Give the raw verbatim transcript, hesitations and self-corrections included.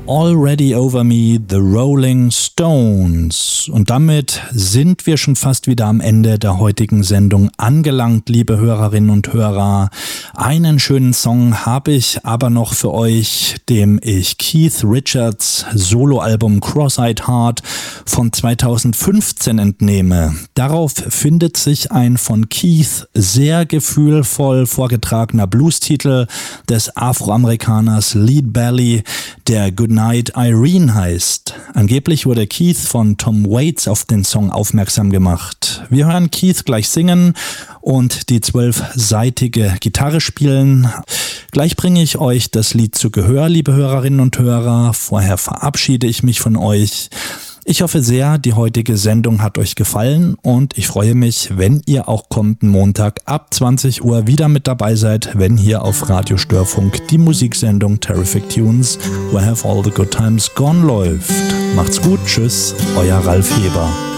Already Over Me, The Rolling Stones. Und damit sind wir schon fast wieder am Ende der heutigen Sendung angelangt, liebe Hörerinnen und Hörer. Einen schönen Song habe ich aber noch für euch, dem ich Keith Richards Soloalbum Cross-Eyed Heart von zweitausendfünfzehn entnehme. Darauf findet sich ein von Keith sehr gefühlvoll vorgetragener Bluestitel des Afroamerikaners Lead Belly, der Goodnight Irene heißt. Angeblich wurde Keith von Tom Waits auf den Song aufmerksam gemacht. Wir hören Keith gleich singen und die zwölfseitige Gitarre spielen. Gleich bringe ich euch das Lied zu Gehör, liebe Hörerinnen und Hörer. Vorher verabschiede ich mich von euch. Ich hoffe sehr, die heutige Sendung hat euch gefallen und ich freue mich, wenn ihr auch kommenden Montag ab zwanzig Uhr wieder mit dabei seid, wenn hier auf Radio Störfunk die Musiksendung Terrific Tunes, Where Have All the Good Times Gone läuft. Macht's gut, tschüss, euer Ralf Heber.